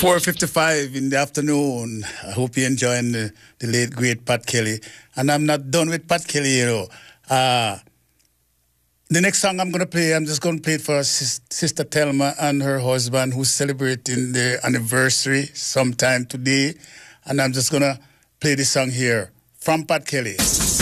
4:55 in the afternoon. I hope you're enjoying the late great Pat Kelly. And I'm not done with Pat Kelly, you know. The next song I'm going to play, I'm just going to play it for Sister Thelma and her husband who's celebrating their anniversary sometime today. And I'm just going to play this song here from Pat Kelly.